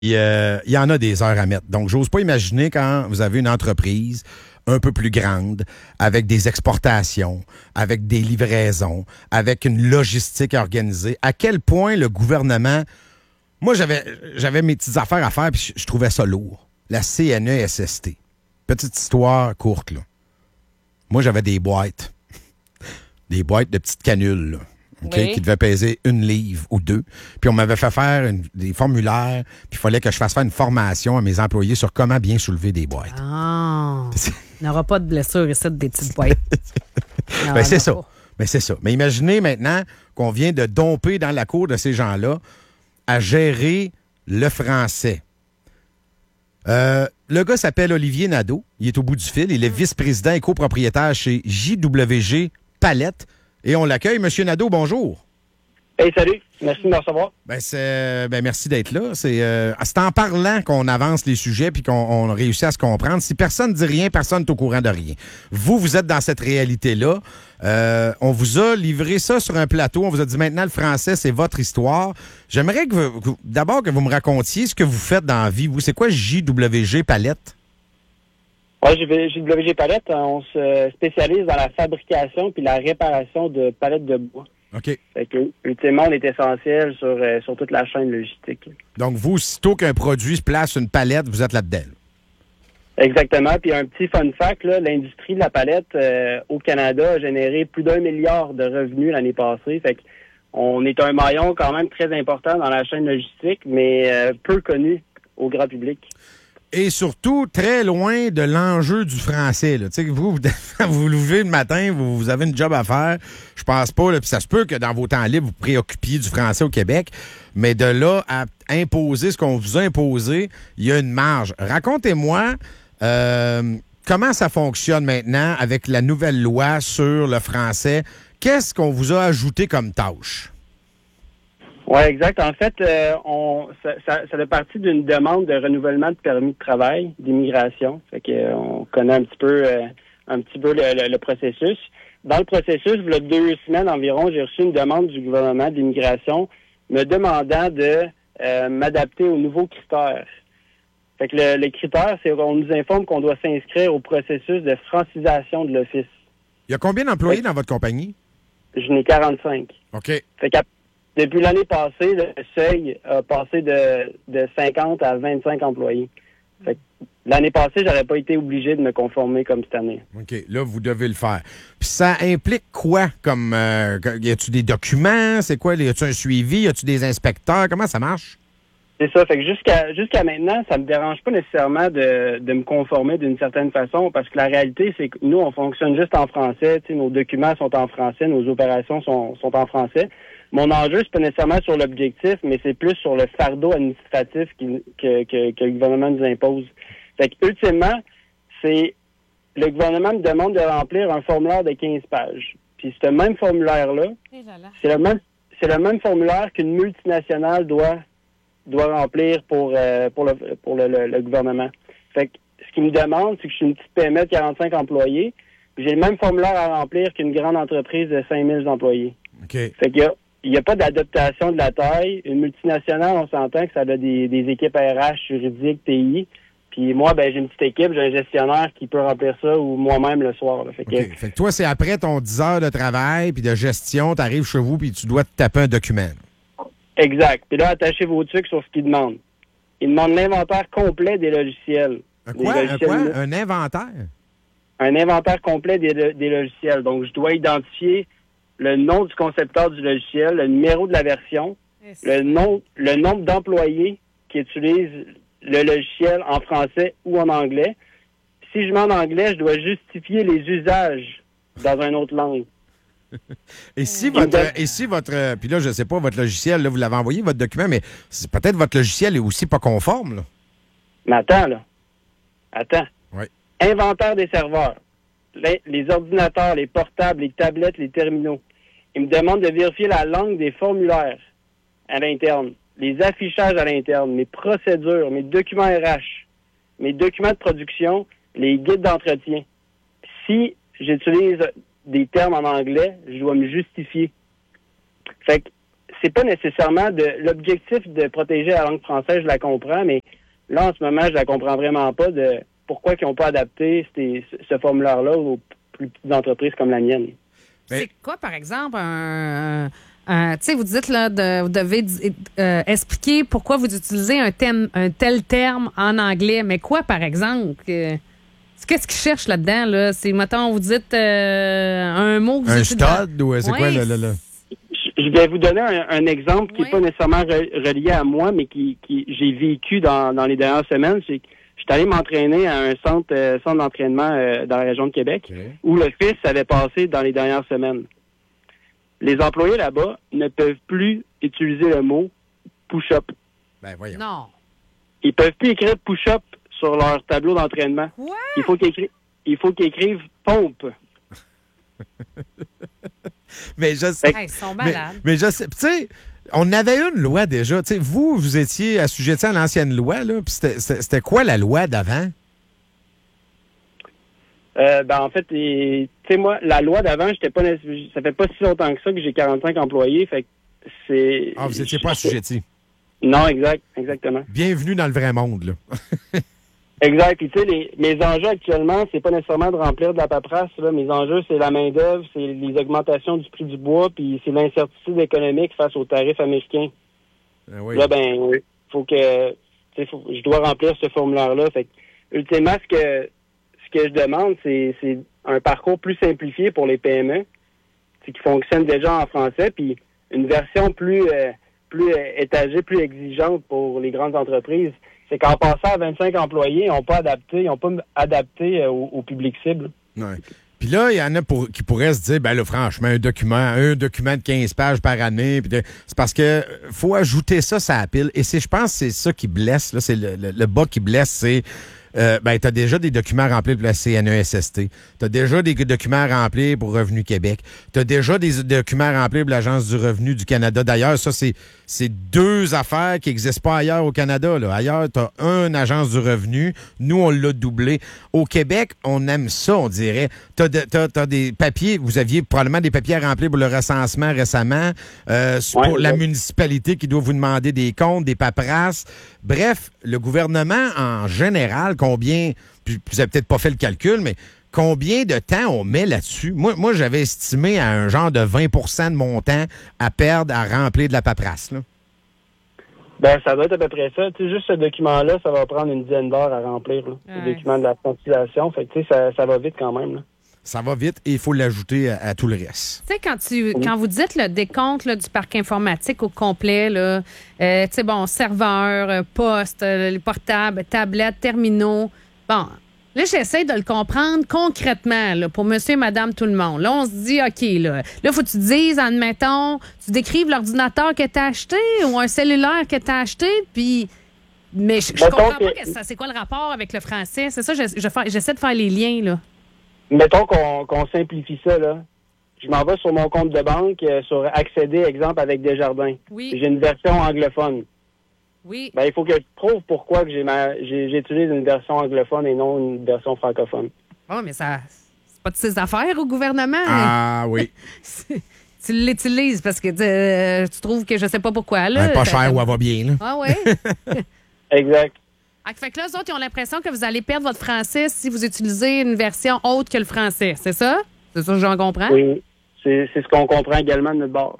il y en a des heures à mettre. Donc, j'ose pas imaginer quand vous avez une entreprise un peu plus grande, avec des exportations, avec des livraisons, avec une logistique organisée, à quel point le gouvernement... Moi, j'avais mes petites affaires à faire, puis je trouvais ça lourd. La CNESST. Petite histoire courte, là. Moi, j'avais des boîtes. Des boîtes de petites canules, là. Okay, Oui. qui devait peser 1 livre ou 2. Puis on m'avait fait faire des formulaires, puis il fallait que je fasse faire une formation à mes employés sur comment bien soulever des boîtes. Ah, il n'y aura pas de blessure ici des petites boîtes. Non, Ben, c'est non, ça. pas. Ben, c'est ça. Mais imaginez maintenant qu'on vient de domper dans la cour de ces gens-là à gérer le français. Le gars s'appelle Olivier Nadeau. Il est au bout du fil. Il est vice-président et copropriétaire chez JWG Palette. Et on l'accueille. Monsieur Nadeau, bonjour. Hey, salut. Merci de me recevoir. Merci d'être là. C'est en parlant qu'on avance les sujets puis qu'on réussit à se comprendre. Si personne ne dit rien, personne n'est au courant de rien. Vous êtes dans cette réalité-là. On vous a livré ça sur un plateau. On vous a dit maintenant, le français, c'est votre histoire. J'aimerais d'abord que vous me racontiez ce que vous faites dans la vie. Vous, c'est quoi JWG Palette? Oui, JWG Palette, on se spécialise dans la fabrication puis la réparation de palettes de bois. OK. Fait que, ultimement, on est essentiel sur toute la chaîne logistique. Donc, vous, sitôt qu'un produit se place sur une palette, vous êtes là-dedans. Exactement. Puis un petit fun fact, là, l'industrie de la palette au Canada a généré plus d'1 milliard de revenus l'année passée. Fait que on est un maillon quand même très important dans la chaîne logistique, mais peu connu au grand public. Et surtout, très loin de l'enjeu du français. Là. Tu sais, vous vous levez le matin, vous avez une job à faire. Je pense pas, là, puis ça se peut que dans vos temps libres, vous vous préoccupiez du français au Québec, mais de là à imposer ce qu'on vous a imposé, il y a une marge. Racontez-moi comment ça fonctionne maintenant avec la nouvelle loi sur le français. Qu'est-ce qu'on vous a ajouté comme tâche? Oui, exact. En fait, ça fait partie d'une demande de renouvellement de permis de travail, d'immigration. Fait que on connaît un petit peu le processus. Dans le processus, il y a 2 semaines environ, j'ai reçu une demande du gouvernement d'immigration me demandant de m'adapter aux nouveaux critères. Fait que le critère, c'est qu'on nous informe qu'on doit s'inscrire au processus de francisation de l'office. Il y a combien d'employés dans votre compagnie? Je n'ai 45. OK. Fait que depuis l'année passée, le seuil a passé de 50 à 25 employés. Fait que l'année passée, j'aurais pas été obligé de me conformer comme cette année. OK. Là, vous devez le faire. Puis ça implique quoi? Comme y a-tu des documents? C'est quoi? Y a-tu un suivi? Y a-tu des inspecteurs? Comment ça marche? C'est ça. Fait que jusqu'à maintenant, ça me dérange pas nécessairement de me conformer d'une certaine façon, parce que la réalité, c'est que nous, on fonctionne juste en français. T'sais, nos documents sont en français, nos opérations sont en français. Mon enjeu, c'est pas nécessairement sur l'objectif, mais c'est plus sur le fardeau administratif que le gouvernement nous impose. Fait que, ultimement, c'est le gouvernement me demande de remplir un formulaire de 15 pages. Puis ce même formulaire-là, c'est le même formulaire qu'une multinationale doit remplir pour le gouvernement. Fait que ce qu'il me demande, c'est que je suis une petite PME de 45 employés, puis j'ai le même formulaire à remplir qu'une grande entreprise de 5000 employés. OK. Fait qu'il y a pas d'adaptation de la taille. Une multinationale, on s'entend que ça a des équipes RH, juridiques, TI. Puis moi, j'ai une petite équipe, j'ai un gestionnaire qui peut remplir ça ou moi-même le soir. Là. Fait que toi, c'est après ton 10 heures de travail puis de gestion, tu arrives chez vous puis tu dois te taper un document. Exact. Puis là, attachez vos trucs sur ce qu'ils demandent. Ils demandent l'inventaire complet des logiciels. Un inventaire? Un inventaire complet des logiciels. Donc, je dois identifier le nom du concepteur du logiciel, le numéro de la version, le nombre d'employés qui utilisent le logiciel en français ou en anglais. Si je mets en anglais, je dois justifier les usages dans une autre langue. Et si votre puis là, je sais pas, votre logiciel, là, vous l'avez envoyé, votre document, mais peut-être votre logiciel est aussi pas conforme, là. Mais attends. Oui. Inventaire des serveurs. Les ordinateurs, les portables, les tablettes, les terminaux. Ils me demandent de vérifier la langue des formulaires à l'interne, les affichages à l'interne, mes procédures, mes documents RH, mes documents de production, les guides d'entretien. Si j'utilise des termes en anglais, je dois me justifier. Fait que c'est pas nécessairement l'objectif de protéger la langue française, je la comprends, mais là, en ce moment, je la comprends vraiment pas de pourquoi ils n'ont pas adapté ce formulaire-là aux plus petites entreprises comme la mienne. C'est quoi, par exemple, tu sais, vous dites, là, vous devez expliquer pourquoi vous utilisez un tel terme en anglais. Mais quoi, par exemple? Qu'est-ce qu'ils cherchent là-dedans, là? C'est, mettons, vous dites un mot que vous utilisez. Un stud ou c'est quoi, là? Je vais vous donner un exemple qui n'est pas nécessairement relié à moi, mais qui j'ai vécu dans les dernières semaines. C'est que je suis allé m'entraîner à un centre d'entraînement dans la région de Québec, où le fils avait passé dans les dernières semaines. Les employés là-bas ne peuvent plus utiliser le mot push-up. Ben voyons. Non. Ils peuvent plus écrire push-up sur leur tableau d'entraînement. Quoi? Il faut qu'ils écrivent pompe. Mais je sais. Ils sont malades. Mais je sais. Tu sais, on avait une loi déjà. Tu sais, vous étiez assujetti à l'ancienne loi, là. Puis c'était quoi la loi d'avant? En fait, tu sais, moi, la loi d'avant, ça fait pas si longtemps que ça que j'ai 45 employés. Fait que c'est. Ah, vous n'étiez pas assujetti. Non, exactement. Bienvenue dans le vrai monde, là. Exact. Puis tu sais, mes enjeux actuellement, c'est pas nécessairement de remplir de la paperasse. Là. Mes enjeux, c'est la main-d'œuvre, c'est les augmentations du prix du bois, puis c'est l'incertitude économique face aux tarifs américains. Ah oui. Là, faut que je dois remplir ce formulaire-là. Fait que, ultimement, ce que je demande, c'est un parcours plus simplifié pour les PME, qui fonctionne déjà en français, puis une version plus étagée, plus exigeante pour les grandes entreprises. C'est qu'en passant à 25 employés, ils n'ont pas adapté au public cible. Ouais. Puis là, il y en a qui pourraient se dire, ben là, franchement, un document de 15 pages par année, c'est parce que faut ajouter ça à la pile. Et je pense que c'est ça qui blesse, là, c'est le bas qui blesse, c'est tu as déjà des documents remplis pour la CNESST. Tu as déjà des documents remplis pour Revenu Québec. Tu as déjà des documents remplis pour l'Agence du revenu du Canada. D'ailleurs, ça, c'est deux affaires qui n'existent pas ailleurs au Canada, là. Ailleurs, tu as une Agence du revenu. Nous, on l'a doublé. Au Québec, on aime ça, on dirait. Tu as des papiers. Vous aviez probablement des papiers à remplir pour le recensement récemment. Pour la municipalité qui doit vous demander des comptes, des paperasses. Bref, le gouvernement, en général, combien, puis vous n'avez peut-être pas fait le calcul, mais combien de temps on met là-dessus? Moi, j'avais estimé à un genre de 20 de mon temps à perdre à remplir de la paperasse, là. Ça doit être à peu près ça. Tu sais, juste ce document-là, ça va prendre une dizaine d'heures à remplir, là. Le document de la francisation. Fait que, tu sais, ça va vite quand même, là. Ça va vite et il faut l'ajouter à tout le reste. Tu sais, quand vous dites le décompte là, du parc informatique au complet, là, tu sais, serveur, poste, les portables, tablettes, terminaux. Bon, là, j'essaie de le comprendre concrètement là, pour monsieur et madame tout le monde. Là, on se dit, OK, là, faut que tu dises, admettons, tu décrives l'ordinateur que tu as acheté ou un cellulaire que tu as acheté, puis... Mais je comprends pas c'est quoi le rapport avec le français. C'est ça, j'essaie de faire les liens, là. Mettons qu'on simplifie ça, là. Je m'en vais sur mon compte de banque, sur accéder, exemple, avec Desjardins. Oui. J'ai une version anglophone. Oui. Il faut que je prouve pourquoi que j'utilise une version anglophone et non une version francophone. Oh, mais ça, c'est pas de ses affaires au gouvernement. Ah, oui. Tu l'utilises parce que tu trouves que je sais pas pourquoi, là. Pas cher ou elle va bien, là. Ah, oui. Exact. Fait que là, eux autres, ils ont l'impression que vous allez perdre votre français si vous utilisez une version autre que le français. C'est ça? C'est ça que j'en comprends? Oui. C'est ce qu'on comprend également de notre bord.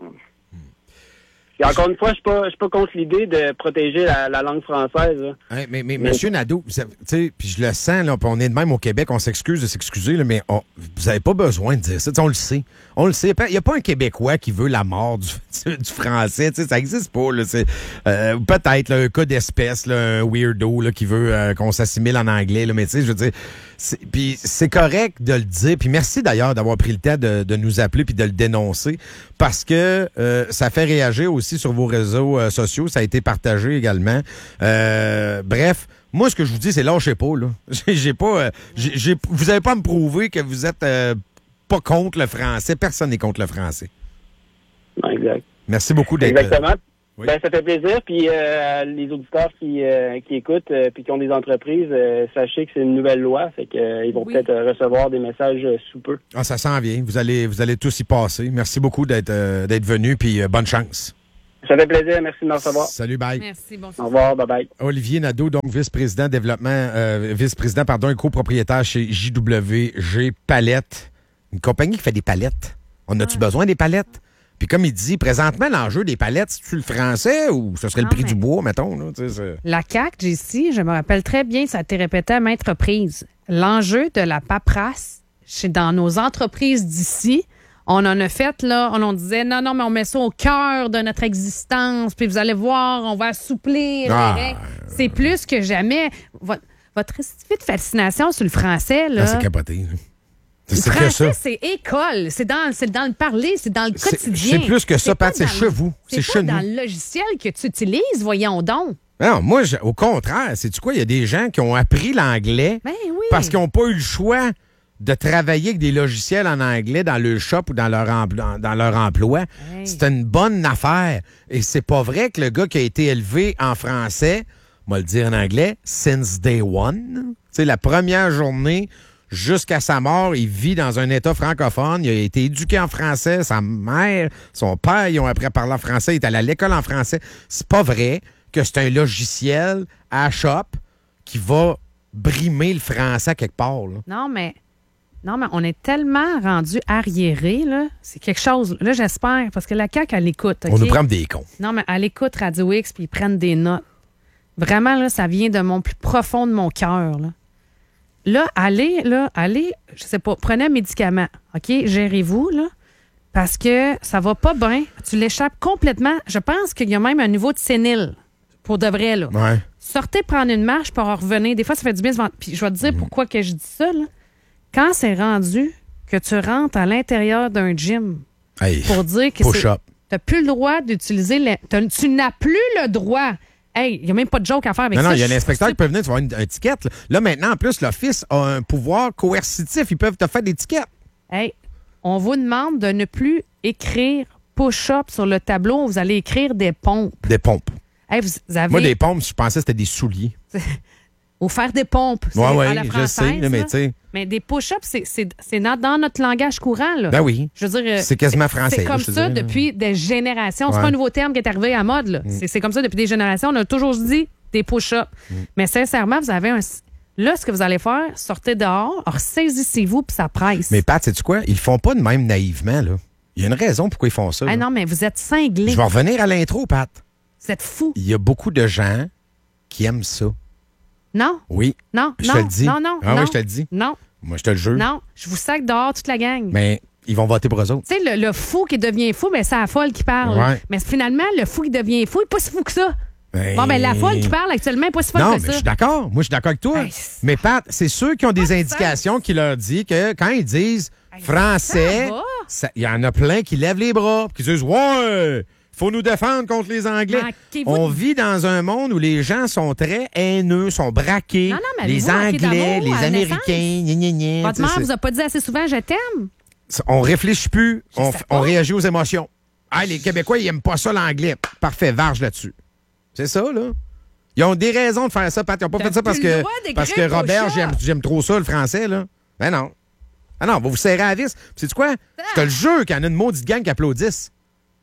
Et encore une fois, je suis pas contre l'idée de protéger la langue française. Ouais, mais M. Nadeau, puis je le sens, là, on est de même au Québec, on s'excuse de s'excuser, là, mais vous n'avez pas besoin de dire ça. On le sait. On le sait. Il n'y a pas un Québécois qui veut la mort du français. Ça n'existe pas. Là, peut-être là, un cas d'espèce, là, un weirdo là, qui veut qu'on s'assimile en anglais. Là, mais je veux dire, puis c'est correct de le dire. Puis merci d'ailleurs d'avoir pris le temps de nous appeler puis de le dénoncer parce que ça fait réagir aussi sur vos réseaux sociaux. Ça a été partagé également. Bref, moi, ce que je vous dis, c'est lâchez pas, là. Vous n'avez pas à me prouver que vous êtes pas contre le français. Personne n'est contre le français. Exact. Merci beaucoup d'être... Exactement. Oui. Ça fait plaisir. Puis les auditeurs qui écoutent puis qui ont des entreprises, sachez que c'est une nouvelle loi. Fait que ils vont peut-être recevoir des messages sous peu. Ça s'en vient. Vous allez tous y passer. Merci beaucoup d'être venus puis bonne chance. Ça fait plaisir. Merci de me recevoir. Salut, bye. Merci, bonsoir. Au revoir. Bye-bye. Olivier Nadeau, donc vice-président et copropriétaire chez JWG Palette, une compagnie qui fait des palettes. On a-tu besoin des palettes? Puis comme il dit, présentement, l'enjeu des palettes, c'est-tu le français ou ce serait le prix du bois, mettons? Là, la CAQ, JC, je me rappelle très bien, ça a été répété à maintes reprises. L'enjeu de la paperasse, dans nos entreprises d'ici, on en a fait, là, on disait, non, mais on met ça au cœur de notre existence, puis vous allez voir, on va assouplir les règles. C'est plus que jamais. Votre de fascination sur le français, là... c'est capoté, là. Le français, c'est école. C'est dans le parler, c'est dans le quotidien. C'est plus que ça, Pat, c'est chez vous. C'est chez nous. dans le logiciel que tu utilises, voyons donc. Non, moi, au contraire, sais-tu quoi? Il y a des gens qui ont appris l'anglais parce qu'ils n'ont pas eu le choix de travailler avec des logiciels en anglais dans le shop ou dans leur emploi. Hey. C'est une bonne affaire. Et c'est pas vrai que le gars qui a été élevé en français, on va le dire en anglais, since day one, tu sais, la première journée... Jusqu'à sa mort, il vit dans un État francophone. Il a été éduqué en français. Sa mère, son père, ils ont appris à parler en français. Il est allé à l'école en français. C'est pas vrai que c'est un logiciel à shop qui va brimer le français quelque part. Là. Non, mais on est tellement rendu arriéré, là. C'est quelque chose. Là, j'espère, parce que la CAQ, elle écoute. Okay? On nous prend des cons. Non, mais elle écoute Radio X puis ils prennent des notes. Vraiment, là, ça vient de mon plus profond de mon cœur, là. Là, allez, je sais pas, prenez un médicament, OK? Gérez-vous, là, parce que ça va pas bien. Tu l'échappes complètement. Je pense qu'il y a même un niveau de sénile, pour de vrai, là. Ouais. Sortez prendre une marche pour en revenir. Des fois, ça fait du bien. Puis je vais te dire pourquoi que je dis ça, là. Quand c'est rendu que tu rentres à l'intérieur d'un gym pour dire que tu n'as plus le droit d'utiliser... Tu n'as plus le droit... Hey, il n'y a même pas de joke à faire avec ça. Non, il y a un inspecteur qui peut venir, tu vas avoir une étiquette. Là, maintenant, en plus, l'Office a un pouvoir coercitif. Ils peuvent te faire des étiquettes. Hey, on vous demande de ne plus écrire push-up sur le tableau. Vous allez écrire des pompes. Des pompes. Hey, vous avez... Moi, des pompes, je pensais que c'était des souliers. Ou faire des pompes. Oui, je sais, mais tu sais... Mais des push-ups, c'est dans notre langage courant, là. Ben oui. Je veux dire, c'est quasiment français. C'est comme ça depuis des générations. C'est pas un nouveau terme qui est arrivé à mode, là. C'est comme ça depuis des générations. On a toujours dit des push-ups. Mais sincèrement, vous avez Là, ce que vous allez faire, sortez dehors, ressaisissez-vous, puis ça presse. Mais Pat, sais-tu quoi? Ils le font pas de même naïvement, là. Il y a une raison pourquoi ils font ça. Ah non, mais vous êtes cinglés. Je vais revenir à l'intro, Pat. Vous êtes fous. Il y a beaucoup de gens qui aiment ça. Non. Oui. Non. Je te le dis. Non. Ah oui, je te le dis. Non. Moi, je te le jure. Non. Je vous sac dehors toute la gang. Mais ils vont voter pour eux autres. Tu sais, le fou qui devient fou, mais c'est la folle qui parle. Ouais. Mais finalement, le fou qui devient fou, il n'est pas si fou que ça. Bon, ben la folle qui parle actuellement n'est pas si folle que ça. Non, mais je suis d'accord. Moi, je suis d'accord avec toi. Mais Pat, c'est ceux qui ont des indications qui leur disent que quand ils disent français, il y en a plein qui lèvent les bras qui disent « Ouais! » Faut nous défendre contre les Anglais. On vit dans un monde où les gens sont très haineux, sont braqués. Non, les Anglais, les Américains, Votre mère vous a pas dit assez souvent « je t'aime ». On réfléchit plus, on réagit aux émotions. Ah, les Québécois, ils n'aiment pas ça l'anglais. Parfait, varge là-dessus. C'est ça, là. Ils ont des raisons de faire ça, Pat. Ils n'ont pas fait ça parce que Robert, j'aime trop ça, le français, là. Ben non. Ah non, on va vous serrer à la vis. Sais-tu quoi? Je te le jure qu'il y en a une maudite gang qui applaudissent.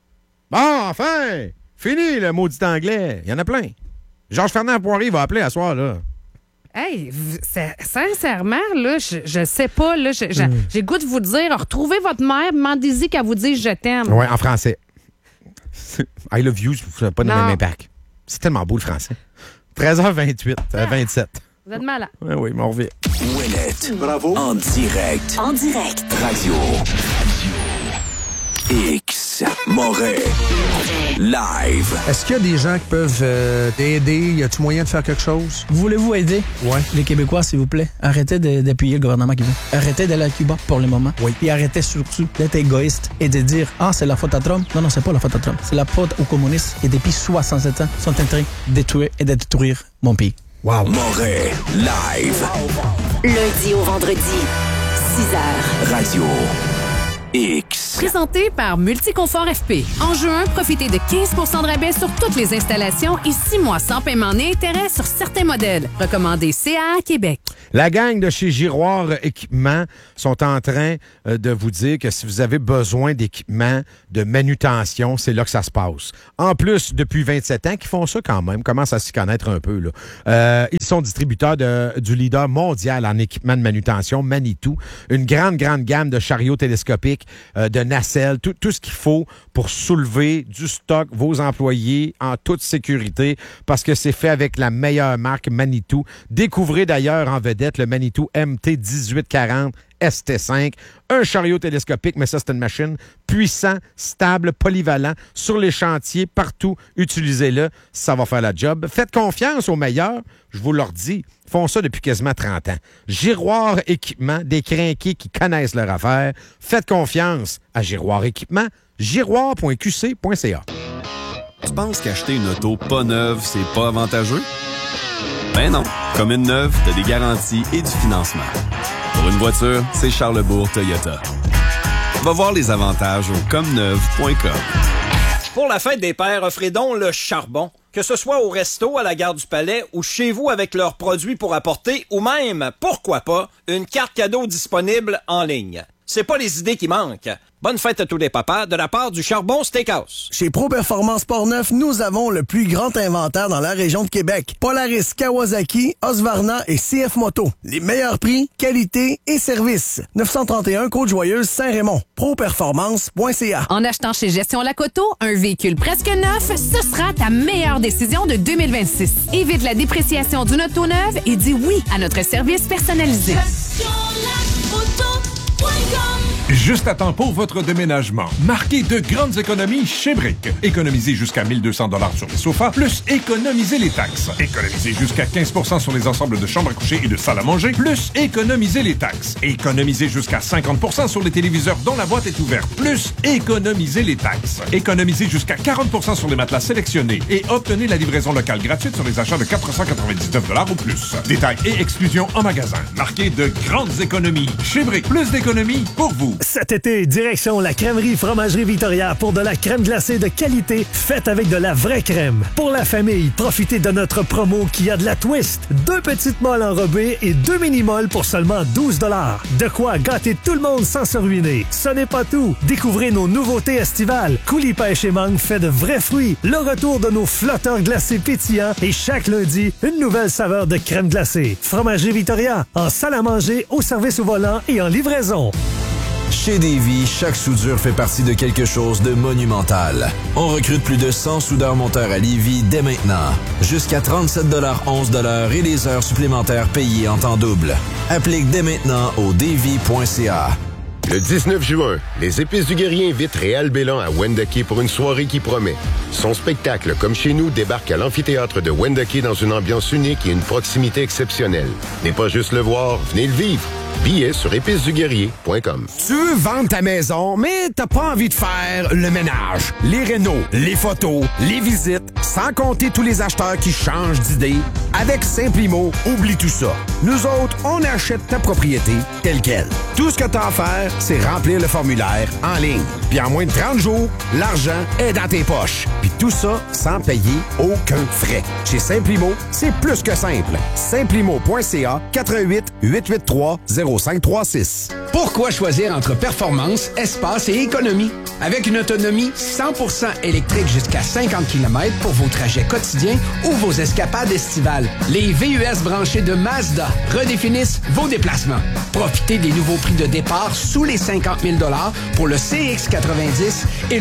Bon, enfin! Fini, le maudit anglais. Il y en a plein. Georges-Fernand Poirier va appeler à soir, là. Hey, sincèrement, là, je sais pas, là, j'ai goût de vous dire, retrouvez votre mère, demandez-y qu'elle vous dise « je t'aime ». Oui, en français. I love you, ça n'a pas de même impact. C'est tellement beau, le français. 13h28, 27. Vous êtes malade. Oui, mais on revient. Ouellette. Bravo. En direct. Radio X. Moret. Live. Est-ce qu'il y a des gens qui peuvent t'aider? Y a-tu moyen de faire quelque chose? Voulez-vous aider? Ouais. Les Québécois, s'il vous plaît, arrêtez d'appuyer le gouvernement qui veut. Arrêtez d'aller à Cuba pour le moment. Oui. Et arrêtez surtout d'être égoïste et de dire « Ah, c'est la faute à Trump ». Non, c'est pas la faute à Trump. C'est la faute aux communistes qui, depuis 67 ans, sont en train de détruire mon pays. Wow. Moret. Live. Lundi au vendredi, 6h. Radio X. Présenté par Multiconfort FP. En juin, profitez de 15 % de rabais sur toutes les installations et 6 mois sans paiement ni intérêt sur certains modèles. Recommandé CA Québec. La gang de chez Giroir Équipement sont en train de vous dire que si vous avez besoin d'équipements de manutention, c'est là que ça se passe. En plus, depuis 27 ans qu'ils font ça quand même, commencent à s'y connaître un peu. Là. Ils sont distributeurs du leader mondial en équipement de manutention, Manitou. Une grande gamme de chariots télescopiques, de nacelles, tout ce qu'il faut pour soulever du stock, vos employés en toute sécurité, parce que c'est fait avec la meilleure marque Manitou. Découvrez d'ailleurs en vedette le Manitou MT1840 ST5, un chariot télescopique, mais ça, c'est une machine puissant, stable, polyvalent, sur les chantiers, partout, utilisez-le, ça va faire la job. Faites confiance aux meilleurs, je vous le redis, ils font ça depuis quasiment 30 ans. Giroir Équipement, des crinqués qui connaissent leur affaire. Faites confiance à Giroir Équipement, giroir.qc.ca. Tu penses qu'acheter une auto pas neuve, c'est pas avantageux? Ben non. Comme une neuve, t'as des garanties et du financement. Pour une voiture, c'est Charlesbourg Toyota. Va voir les avantages au comneuve.com. Pour la fête des pères, offrez donc le charbon. Que ce soit au resto, à la gare du Palais ou chez vous avec leurs produits pour apporter ou même, pourquoi pas, une carte cadeau disponible en ligne. C'est pas les idées qui manquent. Bonne fête à tous les papas de la part du Charbon Steakhouse. Chez Pro Performance Portneuf, nous avons le plus grand inventaire dans la région de Québec. Polaris, Kawasaki, Husqvarna et CF Moto. Les meilleurs prix, qualité et service. 931 Côte-Joyeuse, Saint-Raymond. Properformance.ca. En achetant chez Gestion Lacoto, un véhicule presque neuf, ce sera ta meilleure décision de 2026. Évite la dépréciation d'une auto neuve et dis oui à notre service personnalisé. Juste à temps pour votre déménagement. Marquez de grandes économies chez Brick. Économisez jusqu'à 1 200 $ sur les sofas, plus économisez les taxes. Économisez jusqu'à 15 % sur les ensembles de chambres à coucher et de salles à manger, plus économisez les taxes. Économisez jusqu'à 50 % sur les téléviseurs dont la boîte est ouverte, plus économisez les taxes. Économisez jusqu'à 40 % sur les matelas sélectionnés et obtenez la livraison locale gratuite sur les achats de 499 $ ou plus. Détails et exclusions en magasin. Marquez de grandes économies chez Brick. Plus d'économies pour vous. Cet été, direction la crèmerie Fromagerie Victoria pour de la crème glacée de qualité faite avec de la vraie crème. Pour la famille, profitez de notre promo qui a de la twist. 2 petites molles enrobées et 2 mini-molles pour seulement 12 $. De quoi gâter tout le monde sans se ruiner. Ce n'est pas tout. Découvrez nos nouveautés estivales. Coulis pêche et mangue fait de vrais fruits. Le retour de nos flotteurs glacés pétillants et chaque lundi, une nouvelle saveur de crème glacée. Fromagerie Victoria, en salle à manger, au service au volant et en livraison. Chez Davy, chaque soudure fait partie de quelque chose de monumental. On recrute plus de 100 soudeurs-monteurs à Lévis dès maintenant. Jusqu'à 37,11 $ et les heures supplémentaires payées en temps double. Applique dès maintenant au davy.ca. Le 19 juin, les Épices du Guerrier invitent Réal Bélan à Wendake pour une soirée qui promet. Son spectacle, comme chez nous, débarque à l'amphithéâtre de Wendake dans une ambiance unique et une proximité exceptionnelle. N'est pas juste le voir, venez le vivre. Billets sur épiceduguerrier.com. Tu veux vendre ta maison, mais t'as pas envie de faire le ménage, les rénaux, les photos, les visites, sans compter tous les acheteurs qui changent d'idée. Avec Simplimo, oublie tout ça. Nous autres, on achète ta propriété telle quelle. Tout ce que t'as à faire, c'est remplir le formulaire en ligne. Puis en moins de 30 jours, l'argent est dans tes poches. Puis tout ça sans payer aucun frais. Chez Simplimo, c'est plus que simple. Simplimo.ca 88 883 0536. Pourquoi choisir entre performance, espace et économie? Avec une autonomie 100% électrique jusqu'à 50 km pour vos trajets quotidiens ou vos escapades estivales, les VUS branchés de Mazda redéfinissent vos déplacements. Profitez des nouveaux prix de départ sous les 50 000 $ pour le CX-90 et le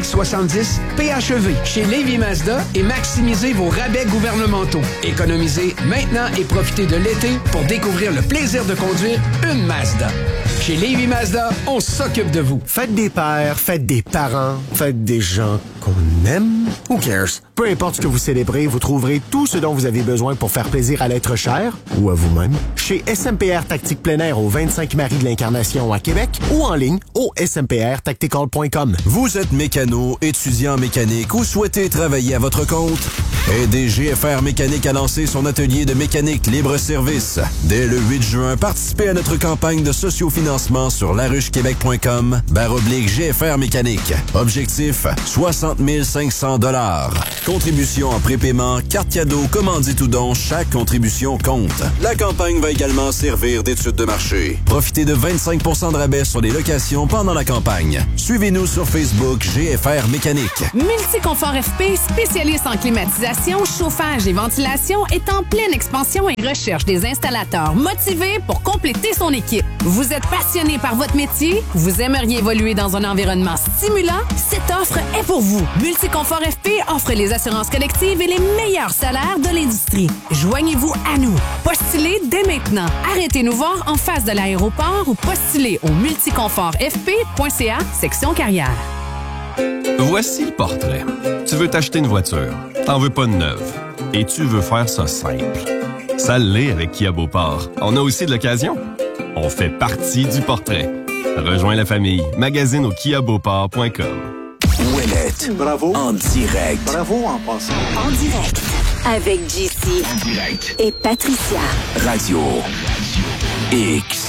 CX-70 PHEV chez Lévis Mazda et maximisez vos rabais gouvernementaux. Économisez maintenant et profitez de l'été pour découvrir le plaisir de conduire une Mazda. Chez Lévis Mazda, on s'occupe de vous. Faites des pères, faites des parents, faites des gens qu'on aime? Who cares? Peu importe ce que vous célébrez, vous trouverez tout ce dont vous avez besoin pour faire plaisir à l'être cher ou à vous-même chez SMPR Tactique plein air au 25 Marie de l'Incarnation à Québec ou en ligne au smprtactical.com. Vous êtes mécano, étudiant en mécanique ou souhaitez travailler à votre compte? Aidez GFR Mécanique à lancer son atelier de mécanique libre-service. Dès le 8 juin, participez à notre campagne de sociofinancement sur laruchequebec.com/GFR Mécanique. Objectif, 60 500 $. Contribution en prépaiement, carte cadeau, commandite ou don, chaque contribution compte. La campagne va également servir d'étude de marché. Profitez de 25 % de rabais sur les locations pendant la campagne. Suivez-nous sur Facebook GFR Mécanique. Multiconfort FP, spécialiste en climatisation, chauffage et ventilation, est en pleine expansion et recherche des installateurs motivés pour compléter son équipe. Vous êtes passionné par votre métier? Vous aimeriez évoluer dans un environnement stimulant? Cette offre est pour vous. Multiconfort FP offre les assurances collectives et les meilleurs salaires de l'industrie. Joignez-vous à nous. Postulez dès maintenant. Arrêtez nous voir en face de l'aéroport ou postulez au multiconfortfp.ca, section carrière. Voici le portrait. Tu veux t'acheter une voiture, t'en veux pas une neuve, et tu veux faire ça simple. Ça l'est avec Kia Beauport. On a aussi de l'occasion. On fait partie du portrait. Rejoins la famille. Magazine au kiabeauport.com. Ouellette. Bravo. En direct. Bravo en passant. En direct. Avec JC. En direct. Et Patricia. Radio X.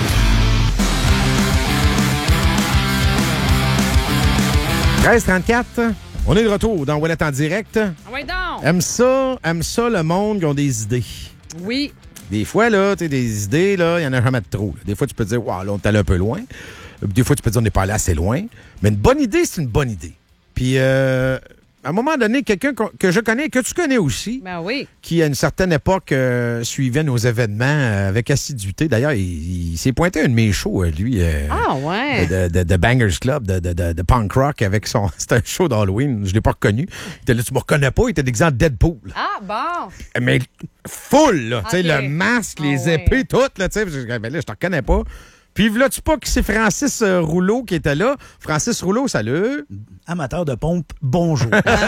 « 13h34, on est de retour dans Ouellette en direct. Oui, donc. Aime ça le monde qui ont des idées. Oui. Des fois, là, tu sais, des idées, là, il y en a jamais de trop. Là. Des fois, tu peux te dire, wow, là, on est allé un peu loin. Des fois, tu peux te dire, on n'est pas allé assez loin. Mais une bonne idée, c'est une bonne idée. Puis, à un moment donné, quelqu'un que je connais, que tu connais aussi, ben oui, qui à une certaine époque suivait nos événements avec assiduité. D'ailleurs, il s'est pointé à un de mes shows, lui. Ah ouais. De Bangers Club, de punk rock avec son. C'était un show d'Halloween. Je l'ai pas reconnu. Il était là, tu me reconnais pas, il était déguisé en Deadpool. Ah bon. Mais full, là. Okay. Tu sais, le masque, les épées, tout, là, tu sais. Ben là, je te reconnais pas. Puis, là-tu pas que c'est Francis Rouleau qui était là? Francis Rouleau, salut. Amateur de pompe, bonjour.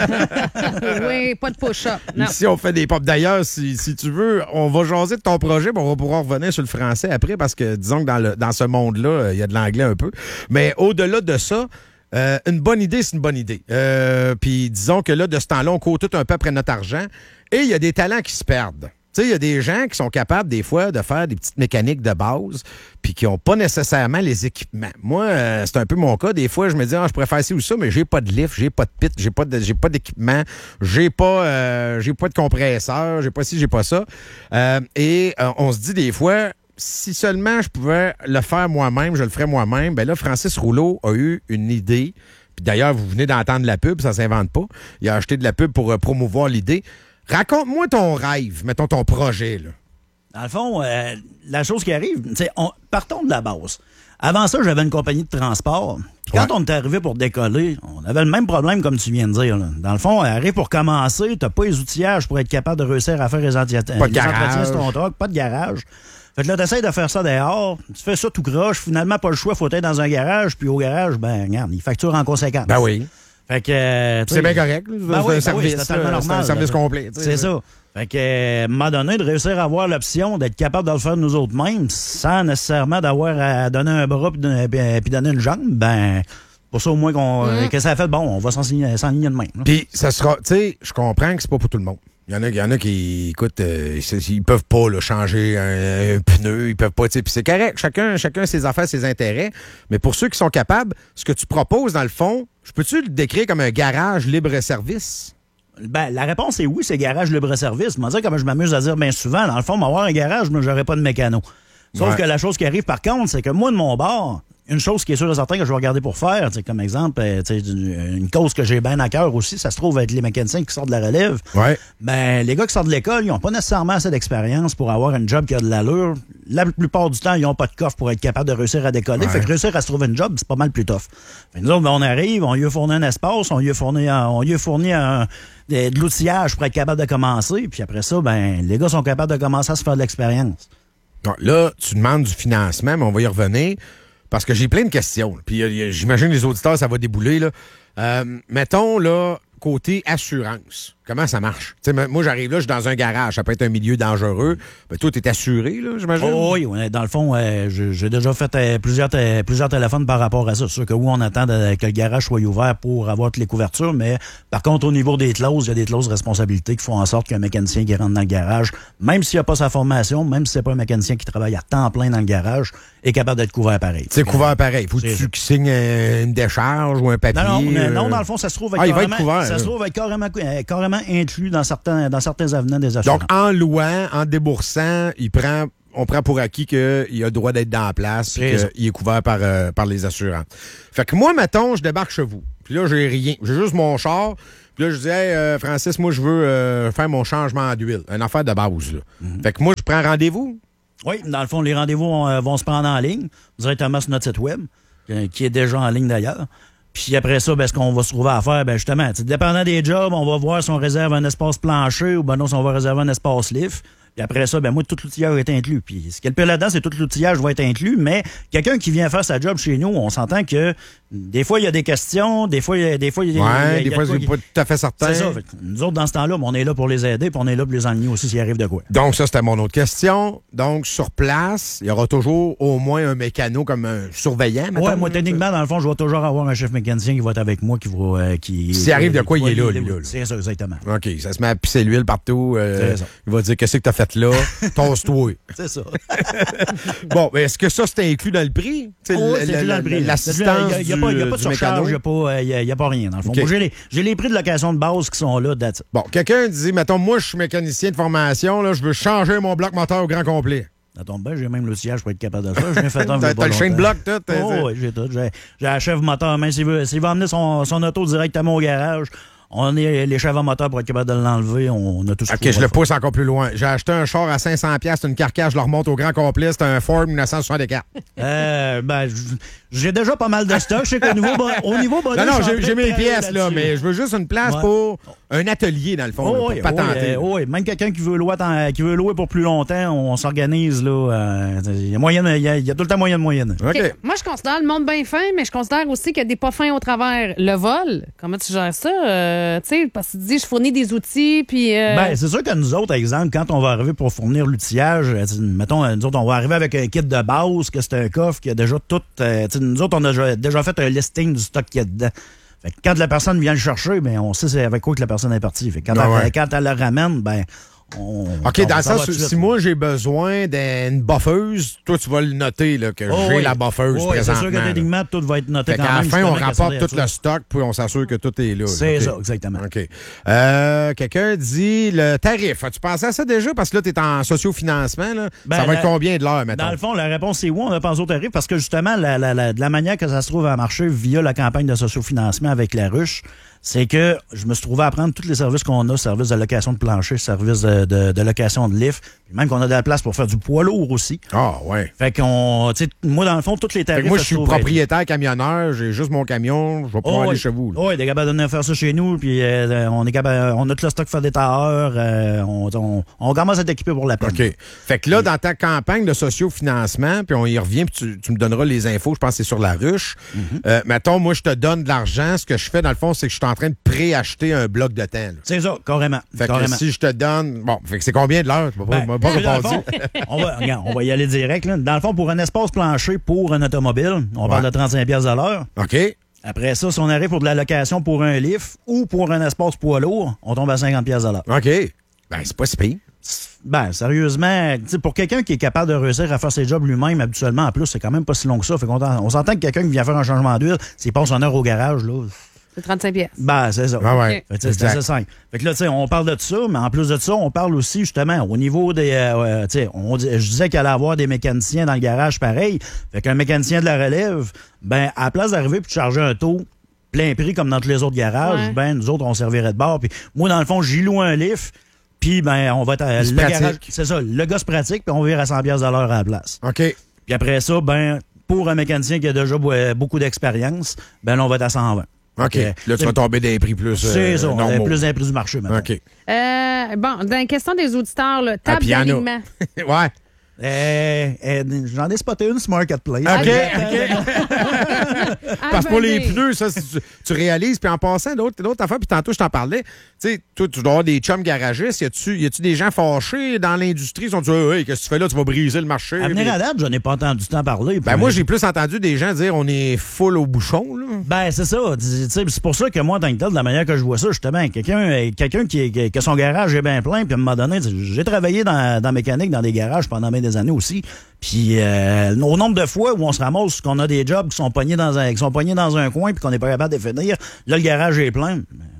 Oui, pas de push-up. Non. Ici, on fait des pompes. D'ailleurs, si tu veux, on va jaser de ton projet, mais on va pouvoir revenir sur le français après parce que, disons que dans ce monde-là, il y a de l'anglais un peu. Mais au-delà de ça, une bonne idée, c'est une bonne idée. Puis, disons que là, de ce temps-là, on court tout un peu après notre argent et il y a des talents qui se perdent. Tu sais, il y a des gens qui sont capables, des fois, de faire des petites mécaniques de base puis qui n'ont pas nécessairement les équipements. Moi, c'est un peu mon cas. Des fois, je me dis, je pourrais faire ci ou ça, mais j'ai pas de lift, j'ai pas de pit, j'ai pas d'équipement, j'ai pas de compresseur, j'ai pas ci, j'ai pas ça. On se dit des fois, si seulement je pouvais le faire moi-même, je le ferais moi-même. Ben là, Francis Rouleau a eu une idée. Puis d'ailleurs, vous venez d'entendre la pub, ça s'invente pas. Il a acheté de la pub pour promouvoir l'idée. Raconte-moi ton rêve, mettons ton projet, là. Dans le fond, la chose qui arrive, partons de la base. Avant ça, j'avais une compagnie de transport. Puis quand on est arrivé pour décoller, on avait le même problème comme tu viens de dire. Là. Dans le fond, arrive pour commencer, t'as pas les outillages pour être capable de réussir à faire les entretiens sur ton truck, pas de garage. Fait que là, t'essayes de faire ça dehors, tu fais ça tout croche, finalement, pas le choix, faut être dans un garage, puis au garage, ben, regarde, ils facturent en conséquence. Ben oui. Fait que. C'est bien correct. C'est c'est un service complet. C'est ça. Fait que, à un moment donné, de réussir à avoir l'option d'être capable de le faire nous autres mêmes, sans nécessairement d'avoir à donner un bras puis donner une jambe, ben, pour ça, au moins, que ça a fait, bon, on va s'enligner de même. Puis, ça sera, tu sais, je comprends que c'est pas pour tout le monde. Il y en a qui, écoute, ils peuvent pas là, changer un pneu, ils peuvent pas, tu sais, puis c'est correct, chacun ses affaires, ses intérêts, mais pour ceux qui sont capables, ce que tu proposes, dans le fond, je peux-tu le décrire comme un garage libre-service? Ben, la réponse est oui, c'est garage libre-service. Moi, comme je m'amuse à dire bien souvent, dans le fond, avoir un garage, moi, j'aurais pas de mécano. Sauf que la chose qui arrive, par contre, c'est que moi, de mon bord, une chose qui est sûre et certaine que je vais regarder pour faire, comme exemple, une cause que j'ai bien à cœur aussi, ça se trouve être les mécaniciens qui sortent de la relève. Ouais. Ben, les gars qui sortent de l'école, ils n'ont pas nécessairement assez d'expérience pour avoir un job qui a de l'allure. La plupart du temps, ils n'ont pas de coffre pour être capable de réussir à décoller. Ouais. Fait que réussir à se trouver un job, c'est pas mal plus tough. Fait que nous autres, ben, on arrive, on lui a fourni un espace, on lui a fourni de l'outillage pour être capable de commencer. Puis après ça, ben, les gars sont capables de commencer à se faire de l'expérience. Là, tu demandes du financement, mais on va y revenir. Parce que j'ai plein de questions. Puis j'imagine les auditeurs, ça va débouler. Là. Mettons, là, côté assurance, comment ça marche? T'sais, moi, j'arrive là, je suis dans un garage. Ça peut être un milieu dangereux. Ben, toi, tu es assuré, là, j'imagine? Oui, dans le fond, j'ai déjà fait plusieurs téléphones par rapport à ça. C'est sûr que oui, on attend que le garage soit ouvert pour avoir toutes les couvertures, mais par contre, au niveau des clauses, il y a des clauses de responsabilité qui font en sorte qu'un mécanicien qui rentre dans le garage, même s'il n'a pas sa formation, même si c'est pas un mécanicien qui travaille à temps plein dans le garage, est capable d'être couvert pareil. C'est couvert pareil. Faut-tu qu'il signe une décharge ou un papier? Non, dans le fond, ça se trouve il va être couvert. Ça se trouve être carrément inclus dans certains avenants des assurances. Donc, en louant, en déboursant, on prend pour acquis qu'il a le droit d'être dans la place et qu'il est couvert par les assurances. Fait que moi, mettons, je débarque chez vous. Puis là, j'ai rien. J'ai juste mon char. Puis là, je dis, hey, Francis, moi, je veux faire mon changement d'huile. Une affaire de base, là. Fait que moi, je prends rendez-vous. Oui, dans le fond, les rendez-vous vont se prendre en ligne, directement sur notre site web, qui est déjà en ligne d'ailleurs. Puis après ça, ce qu'on va se trouver à faire, justement, dépendant des jobs, on va voir si on réserve un espace plancher ou non, si on va réserver un espace lift. Puis après ça, moi, tout l'outillage est inclus. Puis ce qu'il y a le pire là-dedans, c'est tout l'outillage va être inclus, mais quelqu'un qui vient faire sa job chez nous, on s'entend que des fois, il y a des questions, des fois, il y a c'est pas tout à fait certain. C'est ça. Nous autres, dans ce temps-là, on est là pour les aider, puis on est là pour les enligner aussi s'il arrive de quoi. Donc, ça, c'était mon autre question. Donc, sur place, il y aura toujours au moins un mécano comme un surveillant. Oui, moi, techniquement, dans le fond, je vais toujours avoir un chef mécanicien qui va être avec moi, s'il arrive de quoi, il est là, lui. C'est ça, exactement. OK, ça se met à pisser l'huile partout. Il va dire, qu'est-ce que t'as fait là? Tosse-toi. C'est ça. Bon, mais est-ce que ça, c'est inclus dans le prix? C'est inclus dans le prix. L'assistance il n'y a pas de surcharge, il n'y a pas rien, dans le fond. Okay. Moi, j'ai les prix de location de base qui sont là. Bon, quelqu'un dit, mettons, moi, je suis mécanicien de formation, là, je veux changer mon bloc moteur au grand complet. Ça tombe bien, j'ai même l'outillage pour être capable de ça. J'ai fait un T'as le chain de bloc, tout? Oui, j'ai tout. J'ai la chef moteur. Même s'il veut emmener son auto directement au garage, on est les chefs moteurs pour être capable de l'enlever. On a tout ce OK, je le pousse encore plus loin. J'ai acheté un char à 500$, c'est une carcasse, je le remonte au grand complet, c'est un Ford 1964. J'ai déjà pas mal de stock. Je sais qu'au niveau bonus, non, j'ai mes pièces, là, mais je veux juste une place pour un atelier, dans le fond, pour patenter. Oui, même quelqu'un qui veut louer pour plus longtemps, on s'organise, là. Il y a tout le temps moyen de moyenne. Okay. Moi, je considère le monde bien fin, mais je considère aussi qu'il y a des pas fins au travers. Le vol, comment tu gères ça? Parce que tu dis, je fournis des outils, puis... c'est sûr que nous autres, exemple, quand on va arriver pour fournir l'outillage, mettons, nous autres, on va arriver avec un kit de base, que c'est un coffre qui a déjà tout... nous autres, on a déjà fait un listing du stock qu'il y a dedans. Fait que quand la personne vient le chercher, on sait c'est avec quoi que la personne est partie. Fait que quand elle le ramène, OK, dans le sens, si moi j'ai besoin d'une buffeuse, toi tu vas le noter là, que j'ai la buffeuse présentement. C'est sûr que techniquement, tout va être noté quand même. À la fin, on rapporte tout le stock, puis on s'assure que tout est là. C'est ça, exactement. OK. Quelqu'un dit le tarif. As-tu pensé à ça déjà? Parce que là, tu es en sociofinancement. Là. Ça va être combien de l'heure, mettons? Dans le fond, la réponse c'est oui, on a pensé au tarif parce que justement, de la manière que ça se trouve à marcher via la campagne de sociofinancement avec la ruche, c'est que je me suis trouvé à prendre tous les services qu'on a, services de location de plancher, services de location de lift, puis même qu'on a de la place pour faire du poids lourd aussi. Ah, ouais. Fait qu'on, tu sais, moi, dans le fond, tous les tarifs... Moi, je suis propriétaire camionneur, j'ai juste mon camion, je vais pouvoir aller chez vous. Oui, t'es capable de venir faire ça chez nous, puis on est capable, on a tout le stock faire des tailleurs, on commence à être équipé pour la peine. OK. Fait que là, dans ta campagne de sociofinancement, puis on y revient, puis tu me donneras les infos, je pense que c'est sur la ruche. Mettons, moi, je te donne de l'argent, ce que je fais, dans le fond, c'est que je suis en train de préacheter un bloc de temps. C'est ça, carrément. Fait que si je te donne... Bon, fait que c'est combien de l'heure? On va y aller direct. Là. Dans le fond, pour un espace plancher pour un automobile, on parle de 35$ de l'heure. OK. Après ça, si on arrive pour de la location pour un lift ou pour un espace poids lourd, on tombe à 50$ de l'heure. OK. C'est pas si pire. Sérieusement, pour quelqu'un qui est capable de réussir à faire ses jobs lui-même habituellement, en plus, c'est quand même pas si long que ça. Fait on s'entend que quelqu'un qui vient faire un changement d'huile, s'il passe 1 heure au garage, là... C'est 35$. C'est ça. Ouais. C'est assez simple. Fait que là, tu sais, on parle de ça, mais en plus de ça, on parle aussi, justement, au niveau des... je disais qu'il allait y avoir des mécaniciens dans le garage pareil. Fait qu'un mécanicien de la relève, à la place d'arriver puis de charger un taux plein prix comme dans tous les autres garages, nous autres, on servirait de bord. Puis moi, dans le fond, j'y loue un lift, puis on va être le garage. C'est ça, le gars se pratique, puis on vire à 100$ de l'heure à la place. OK. Puis après ça, pour un mécanicien qui a déjà beaucoup d'expérience, on va être à 120$. OK. Là, tu vas tomber des prix plus c'est ça, plus d'un prix du marché maintenant. OK. Dans la question des auditeurs, table d'alignement. Ouais. J'en ai spoté une sur Marketplace. OK. Parce que pour les pneus, ça, tu réalises. Puis en passant, l'autre affaire, puis tantôt, je t'en parlais. Tu sais, toi, tu dois avoir des chums garagistes. Y a-tu des gens fâchés dans l'industrie? Ils sont dit, hey, qu'est-ce que tu fais là? Tu vas briser le marché. À venir à date, j'en ai pas entendu tant parler. Ben, moi, j'ai plus entendu des gens dire, on est full au bouchon, là. Ben, c'est ça. C'est pour ça que moi, dans le temps, de la manière que je vois ça, justement, quelqu'un qui a son garage est bien plein, puis à un moment donné, j'ai travaillé dans mécanique, dans des garages pendant des années aussi. Puis au nombre de fois où on se ramasse qu'on a des jobs qui sont pognés dans un coin puis qu'on n'est pas capable de finir, là, le garage est plein.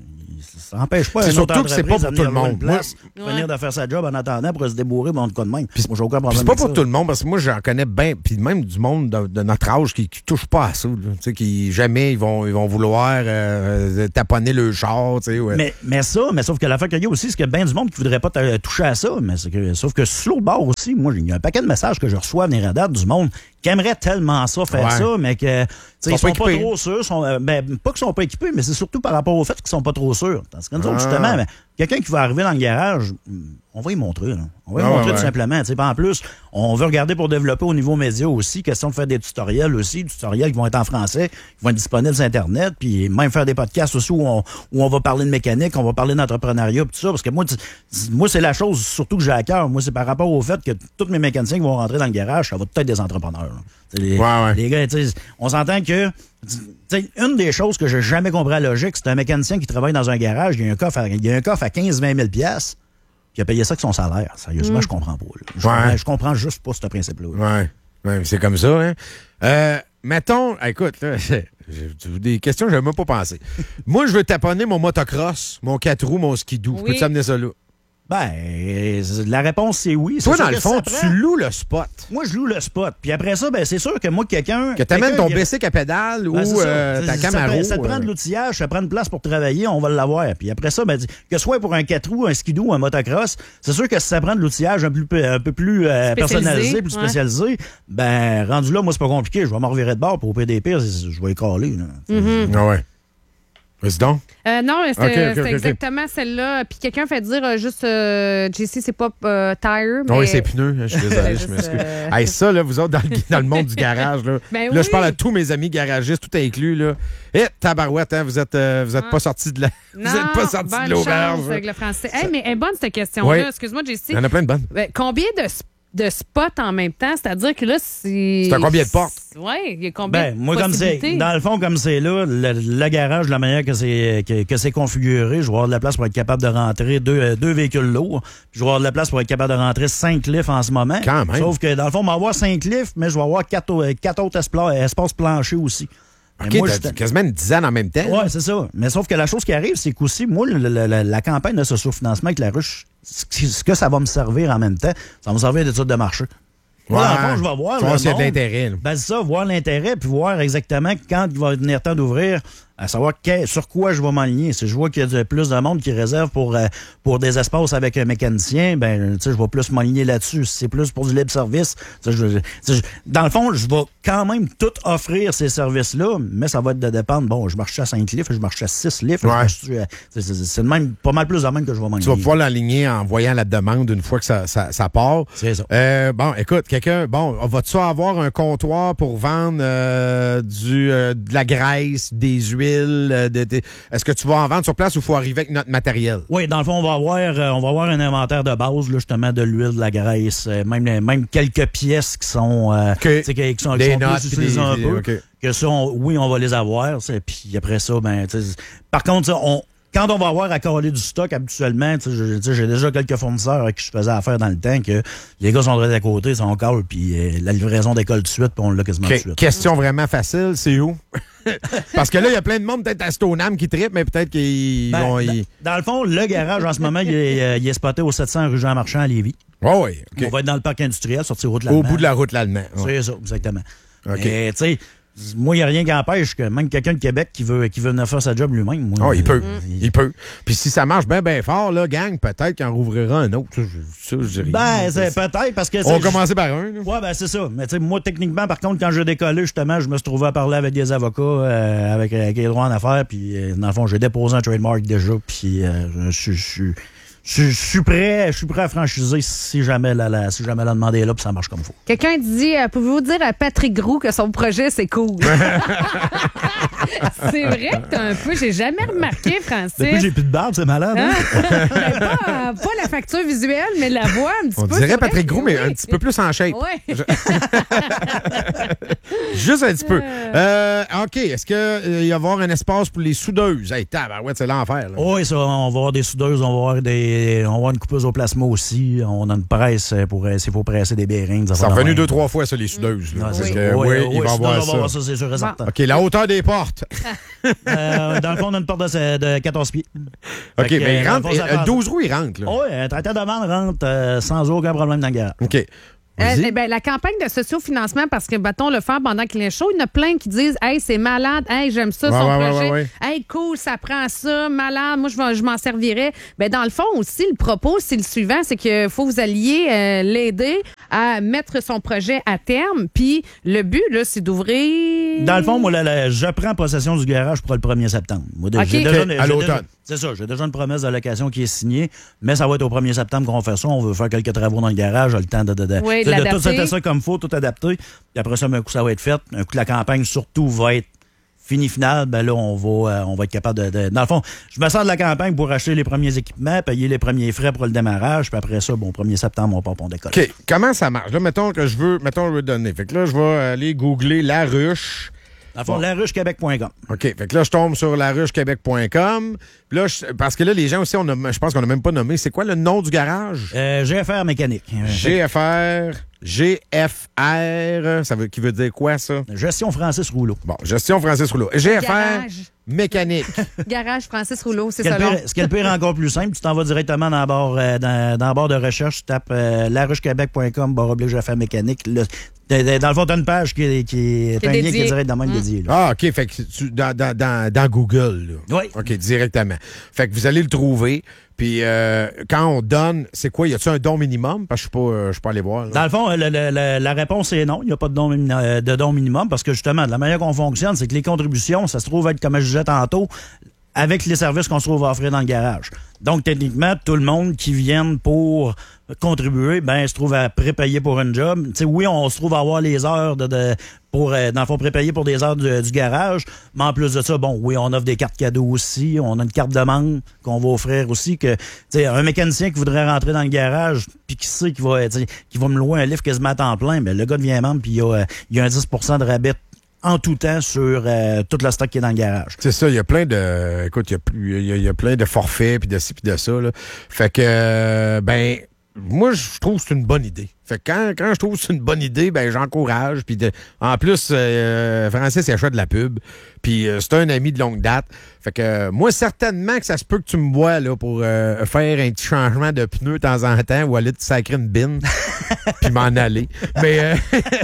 Ça n'empêche pas. C'est surtout que c'est pas pour tout le monde. Venir de faire sa job en attendant pour se débourrer, bon, de cas de même. Puis moi, j'ai aucun problème. C'est pas avec pour ça. tout le monde, parce que moi, j'en connais bien, puis même du monde de notre âge qui touche pas à ça. Tu sais, qui jamais ils vont vouloir taponner le char. Tu sais, ouais. Mais sauf que l'affaire qu'il y a aussi, c'est qu'il y a bien du monde qui voudrait pas toucher à ça. Mais sauf que sur l'autre bord aussi, moi, il y a un paquet de messages que je reçois à venir à date du monde qui aimerait tellement ça, faire ça, mais que ils sont pas trop sûrs. Pas qu'ils sont pas équipés, mais c'est surtout par rapport au fait qu'ils sont pas trop sûrs. Parce que nous autres, justement, quelqu'un qui va arriver dans le garage, on va y montrer. Là. On va y montrer tout simplement. En plus, on veut regarder pour développer au niveau média aussi. Question de faire des tutoriels aussi. Des tutoriels qui vont être en français, qui vont être disponibles sur Internet. Puis même faire des podcasts aussi où on va parler de mécanique, on va parler d'entrepreneuriat, tout ça. Parce que moi, c'est la chose surtout que j'ai à cœur. Moi, c'est par rapport au fait que tous mes mécaniciens qui vont rentrer dans le garage, ça va peut-être des entrepreneurs. Les gars, on s'entend que une des choses que j'ai jamais compris à la logique, c'est un mécanicien qui travaille dans un garage, il y a un coffre à 15-20 000 piastres, puis il a payé ça avec son salaire. Sérieusement, je comprends pas. Je comprends juste pas ce principe-là. Ouais, c'est comme ça. Hein? Mettons, écoute, là, j'ai des questions que je n'avais même pas pensé. Moi, je veux taponner mon motocross, mon 4 roues, mon skidoo. Je peux-tu amener ça là? Ben, la réponse, c'est oui. Toi, dans le fond, tu loues le spot. Moi, je loue le spot. Puis après ça, ben c'est sûr que moi, quelqu'un... Que t'amènes ton bicycle à pédale ou ta Camaro. Ça te prend de l'outillage, ça prend une place pour travailler, on va l'avoir. Puis après ça, ben, que ce soit pour un 4 roues, un skidoo ou un motocross, c'est sûr que si ça prend de l'outillage un peu plus personnalisé, plus spécialisé, ben, rendu là, moi, c'est pas compliqué. Je vais m'en revirer de bord pour au PDP, je vais écaler. Ah ouais. Vas-y donc. Non, c'est exactement celle-là. Puis quelqu'un fait dire juste JC, c'est pas tire. Mais... Oui, c'est pneus. Je suis désolé, je m'excuse. Hey, ça, là, vous autres, dans le monde du garage, là, là je parle à tous mes amis garagistes, tout inclus. Là. Et tabarouette, hein, vous êtes pas sortis de la. Vous n'êtes pas sortis de l'auberge. Avec le français. Hey, mais elle est bonne, cette question-là. Excuse-moi, JC. Il y en a plein de bonnes. Combien de spots en même temps? C'est-à-dire que là, c'est... C'est à combien de portes? Oui, il y a combien de moi, possibilités? Dans le fond, comme c'est là, le garage, de la manière que c'est configuré, je vais avoir de la place pour être capable de rentrer deux véhicules lourds. Puis je vais avoir de la place pour être capable de rentrer 5 lifts en ce moment. Quand même. Sauf que, dans le fond, on va avoir 5 lifts, mais je vais avoir 4 autres espaces planchers aussi. OK, t'as quasiment une dizaine en même temps. Oui, c'est ça. Mais sauf que la chose qui arrive, c'est qu'aussi, moi, la campagne de ce sous-financement avec la ruche, ce que ça va me servir en même temps, ça va me servir d'études de marché. Moi, dans le fond, je vais voir s'il y a de l'intérêt. Ben, c'est ça, voir l'intérêt, puis voir exactement quand il va venir temps d'ouvrir, à savoir sur quoi je vais m'aligner. Si je vois qu'il y a plus de monde qui réserve pour des espaces avec un mécanicien, ben, je vais plus m'aligner là-dessus. Si c'est plus pour du libre service, dans le fond, je vais quand même tout offrir ces services-là, mais ça va être de dépendre. Bon, je marche à 5 lifts, je marche à 6 lifts. C'est même pas mal plus de même que je vais m'aligner. Tu vas pouvoir l'aligner en voyant la demande une fois que ça part. C'est ça. Bon, écoute, vas-tu avoir un comptoir pour vendre de la graisse, des huiles? Est-ce que tu vas en vendre sur place ou il faut arriver avec notre matériel? Oui, dans le fond, on va avoir un inventaire de base, là, justement, de l'huile, de la graisse, même quelques pièces qui sont, qui sont des notes, plus utilisées un peu. Okay. Que ça, on va les avoir. Puis après ça, ben, par contre, quand on va avoir à coller du stock, habituellement, j'ai déjà quelques fournisseurs avec qui je faisais affaire dans le temps que les gars sont à côté, on colle, puis la livraison décolle tout de suite, puis on l'a quasiment tout de suite. Question vraiment facile, c'est où? Parce que là, il y a plein de monde peut-être à Stoneham qui trippe, mais peut-être qu'ils vont... Dans le fond, le garage, en ce moment, il est spoté au 700 rue Jean-Marchand à Lévis. Oh oui, OK. On va être dans le parc industriel, sortir route l'Allemand. Au bout de la route l'Allemand. C'est ça, exactement. OK. Et, tu sais, moi, il n'y a rien qui empêche que même quelqu'un de Québec qui veut venir faire sa job lui-même. Il peut. Il peut. Puis si ça marche bien fort, là, gang, peut-être qu'il en rouvrira un autre. Ça, je dirais. Ben, c'est peut-être parce que... On va commencer par un. Ouais, ben c'est ça. Mais tu sais, moi, techniquement, par contre, quand je décollais, justement, je me suis trouvé à parler avec des avocats, avec les droits en affaires, puis dans le fond, j'ai déposé un trademark déjà, puis je Je suis prêt à franchiser si jamais la demande est là, puis ça marche comme il faut. Quelqu'un dit, pouvez-vous dire à Patrick Groux que son projet, c'est cool? C'est vrai que t'as un peu... J'ai jamais remarqué, Francis. Depuis que j'ai plus de barbe, c'est malade. Hein? Pas la facture visuelle, mais la voix un petit On peu. On dirait Patrick Groux, mais un petit peu plus en shape. Ouais. Juste un petit peu. OK. Est-ce qu'il va y avoir un espace pour les soudeuses? Hey, tabarouette, c'est l'enfer. Oui, ça, on va avoir des soudeuses, on va avoir une coupeuse au plasma aussi. On a une presse pour s'il faut presser des bearings. Ça est revenu 2-3 fois, ça, les soudeuses. Oui, il va y avoir ça. C'est sûr et certain. OK, la hauteur des portes. Dans le fond, on a une porte de 14 pieds. OK, mais il rentre. 12 roues, il rentre. Oui, un tracteur de vente rentre sans aucun problème dans le garage. OK. La campagne de sociofinancement, parce que bâton le faire pendant qu'il est chaud, il y en a plein qui disent hey, c'est malade, hey, j'aime ça, son projet. Ouais. Hey, cool, ça prend ça, malade, moi je m'en servirais. Ben, dans le fond aussi, le propos, c'est le suivant, c'est qu'il faut vous allier, l'aider à mettre son projet à terme. Puis le but, là, c'est d'ouvrir. Dans le fond, moi, je prends possession du garage pour le 1er septembre. Moi, à l'automne. C'est ça, j'ai déjà une promesse de location qui est signée, mais ça va être au 1er septembre qu'on fait ça. On veut faire quelques travaux dans le garage, le temps de tout setter ça comme il faut, tout adapter. Puis après ça, un coup, ça va être fait. Un coup, la campagne, surtout, va être finie finale. Ben là, on va être capable de... Dans le fond, je me sers de la campagne pour acheter les premiers équipements, payer les premiers frais pour le démarrage. Puis après ça, 1er septembre, on décolle. OK. Comment ça marche? Là, mettons que je veux donner. Fait que là, je vais aller googler La Ruche. Dans le fond, laruchequebec.com. OK. Fait que là, je tombe sur laruchequebec.com. Puis là, parce que là, les gens aussi, je pense qu'on n'a même pas nommé. C'est quoi le nom du garage? GFR Mécanique. GFR, qui veut dire quoi, ça? Gestion Francis Rouleau. Bon, Gestion Francis Rouleau. GFR Mécanique. Garage Francis Rouleau, c'est ça. Ce qui est le pire encore plus simple, tu t'en vas directement dans la barre de recherche, tu tapes laruchequebec.com, GFR Mécanique. Dans le fond, tu as une page qui est un lien qui est directement dédié. Ah, OK. Fait que dans Google. Là. Oui. OK, directement. Fait que vous allez le trouver. Puis quand on donne, c'est quoi? Y a-t-il un don minimum? Parce que je suis pas allé voir. Là. Dans le fond, la réponse est non. Il n'y a pas de don minimum parce que justement, de la manière qu'on fonctionne, c'est que les contributions, ça se trouve être, comme je disais tantôt, avec les services qu'on se trouve à offrir dans le garage. Donc, techniquement, tout le monde qui vient pour contribuer, se trouve à prépayer pour un job. T'sais, oui, on se trouve à avoir les heures pour dans le fond, prépayer pour des heures du garage. Mais en plus de ça, oui, on offre des cartes cadeaux aussi. On a une carte de membre qu'on va offrir aussi. Que, un mécanicien qui voudrait rentrer dans le garage puis qui sait qu'il va me louer un livre quasiment à temps plein, le gars devient membre puis il y a un 10% de rabais en tout temps sur tout le stock qui est dans le garage. C'est ça, il y a plein de... Écoute, il y a plein de forfaits, puis de ci, puis de ça. Là. Fait que, moi, je trouve que c'est une bonne idée. Fait que quand je trouve que c'est une bonne idée, j'encourage. Puis en plus, Francis, il achète de la pub. Puis c'est un ami de longue date. Fait que moi, certainement que ça se peut que tu me vois là pour faire un petit changement de pneus de temps en temps ou aller te sacrer une bine puis m'en aller. Mais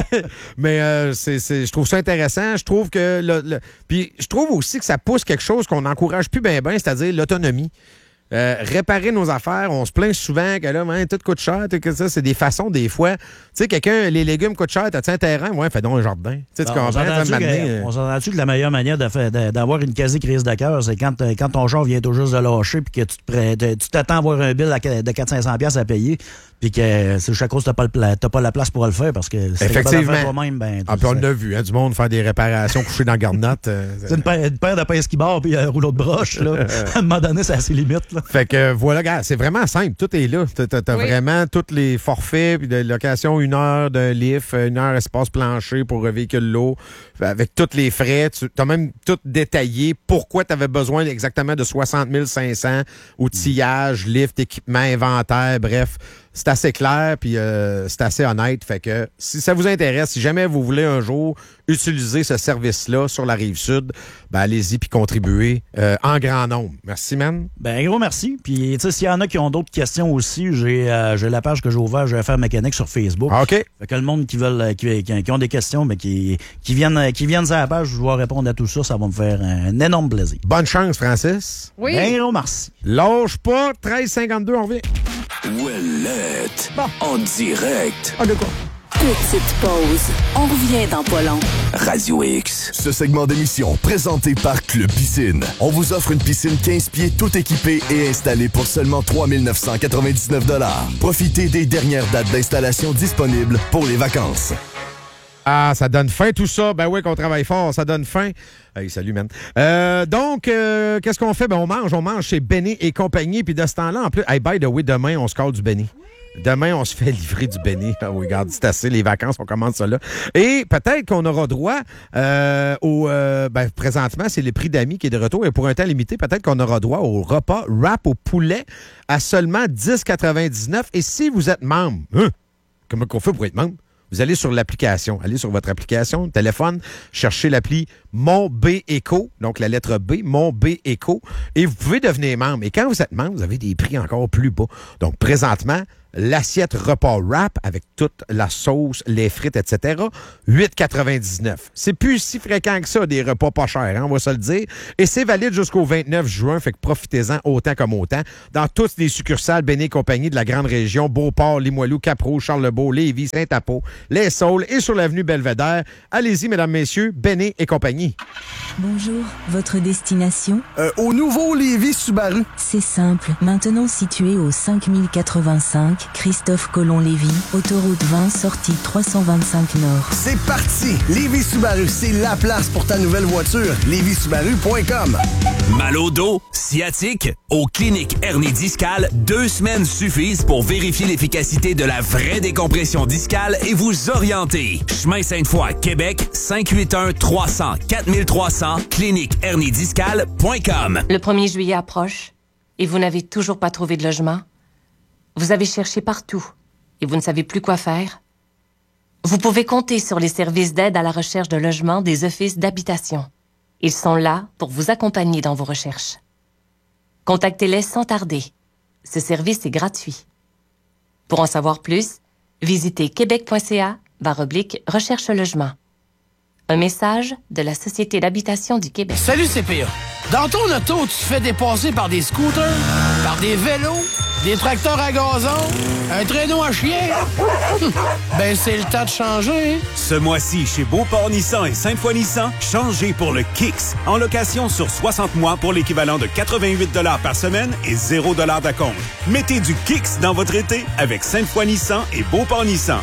je trouve ça intéressant. Je trouve que... Puis je trouve aussi que ça pousse quelque chose qu'on n'encourage plus bien, c'est-à-dire l'autonomie. Réparer nos affaires, on se plaint souvent que là, tout coûte cher, que ça, c'est des façons des fois. Tu sais, quelqu'un, les légumes coûtent cher, t'as-tu un terrain? Ouais, fais donc un jardin. Tu comprends? On s'entend-tu que la meilleure manière d'avoir une quasi-crise de cœur, c'est quand ton genre vient tout juste de lâcher puis que tu t'attends à avoir un bill de 400-500$ à payer puis que c'est chaque chose, t'as pas la place pour le faire parce que c'est pas de faire toi-même. Puis on l'a vu, du monde faire des réparations couchées dans la garnotte. C'est une paire de pinces qui barre puis un rouleau de broche. Là. À un moment donné, c'est assez limite. Là. Fait que voilà, gars, c'est vraiment simple. Tout est là. T'as vraiment tous les forfaits, puis de location, 1 heure d'un lift, 1 heure espace plancher pour véhicule lourd, avec tous les frais. Tu as même tout détaillé pourquoi tu avais besoin exactement de 60 500, outillage, lift, équipement, inventaire, bref. C'est assez clair, puis c'est assez honnête. Fait que si ça vous intéresse, si jamais vous voulez un jour utiliser ce service-là sur la Rive-Sud, allez-y puis contribuez en grand nombre. Merci, man. Gros merci. Puis, tu sais, s'il y en a qui ont d'autres questions aussi, j'ai la page que j'ai ouverte, GFR Mécanique sur Facebook. OK. Fait que le monde qui ont des questions, qui viennent sur la page, je vais répondre à tout ça. Ça va me faire un énorme plaisir. Bonne chance, Francis. Oui. Gros merci. Lâche pas. 13,52, on revient. Ouellette. En direct. Ah, de quoi? Petite pause. On revient dans pas long. Radio X. Ce segment d'émission, présenté par Club Piscine. On vous offre une piscine 15 pieds, tout équipée et installée pour seulement 3 999 $. Profitez des dernières dates d'installation disponibles pour les vacances. Ah, ça donne faim tout ça. Ben oui, qu'on travaille fort, ça donne faim. Hey, salut, man. Donc, qu'est-ce qu'on fait? Ben, on mange chez Benny et compagnie. Puis de ce temps-là, en plus, hey, by the way, demain, on se colle du Benny. Demain, on se fait livrer du Benny. Oh, regarde, c'est assez, les vacances, on commence ça là. Et peut-être qu'on aura droit présentement, c'est le prix d'amis qui est de retour. Et pour un temps limité, peut-être qu'on aura droit au repas wrap au poulet à seulement 10,99 $. Et si vous êtes membre, comment qu'on fait pour être membre? Vous allez sur l'application. Allez sur votre application, téléphone, cherchez l'appli Mon B Éco, donc la lettre B, Mon B Éco, et vous pouvez devenir membre. Et quand vous êtes membre, vous avez des prix encore plus bas. Donc, présentement, l'assiette repas wrap avec toute la sauce, les frites, etc., 8,99 $. C'est plus si fréquent que ça, des repas pas chers, hein, on va se le dire. Et c'est valide jusqu'au 29 juin, fait que profitez-en autant comme autant. Dans toutes les succursales Benny et compagnie de la grande région, Beauport, Limoilou, Cap-Rouge, Charlebourg, Lévis, Saint-Apo, Les Saules et sur l'avenue Belvédère. Allez-y, mesdames, messieurs, Benny et compagnie. Bonjour, votre destination? Au nouveau Lévis Subaru. C'est simple. Maintenant situé au 5085 Christophe Colomb-Lévis, autoroute 20, sortie 325 Nord. C'est parti! Lévis Subaru, c'est la place pour ta nouvelle voiture. LévisSubaru.com. Mal au dos, sciatique? Aux cliniques hernie discale, 2 semaines suffisent pour vérifier l'efficacité de la vraie décompression discale et vous orienter. Chemin Sainte-Foy, Québec, 581-300-4300, cliniquehernidiscale.com. Le 1er juillet approche et vous n'avez toujours pas trouvé de logement? Vous avez cherché partout et vous ne savez plus quoi faire? Vous pouvez compter sur les services d'aide à la recherche de logement des offices d'habitation. Ils sont là pour vous accompagner dans vos recherches. Contactez-les sans tarder. Ce service est gratuit. Pour en savoir plus, visitez québec.ca/recherche logement. Un message de la Société d'habitation du Québec. Salut CPA. Dans ton auto, tu te fais dépasser par des scooters, par des vélos, des tracteurs à gazon, un traîneau à chien. Ben, c'est le temps de changer. Ce mois-ci, chez Beauport Nissan et Sainte-Foy Nissan, changez pour le Kicks. En location sur 60 mois pour l'équivalent de 88 $ par semaine et 0 $ d'acompte. Mettez du Kicks dans votre été avec Sainte-Foy Nissan et Beauport Nissan.